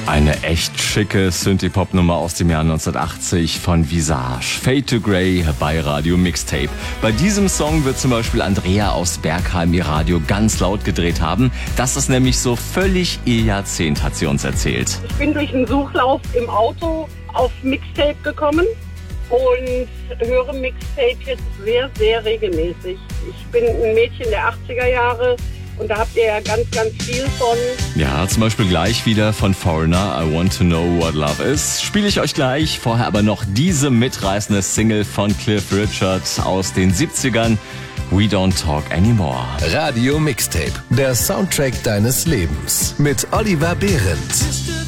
Eine echt schicke Synthie-Pop-Nummer aus dem Jahr 1980 von Visage. Fade to Grey bei Radio Mixtape. Bei diesem Song wird zum Beispiel Andrea aus Bergheim ihr Radio ganz laut gedreht haben. Das ist nämlich so völlig ihr Jahrzehnt, hat sie uns erzählt. Ich bin durch einen Suchlauf im Auto auf Mixtape gekommen und höre Mixtape jetzt sehr, sehr regelmäßig. Ich bin ein Mädchen der 80er Jahre. Und da habt ihr ja ganz, ganz viel von. Ja, zum Beispiel gleich wieder von Foreigner, I Want to Know What Love Is. Spiele ich euch gleich. Vorher aber noch diese mitreißende Single von Cliff Richard aus den 70ern. We Don't Talk Anymore. Radio Mixtape, der Soundtrack deines Lebens. Mit Oliver Behrendt.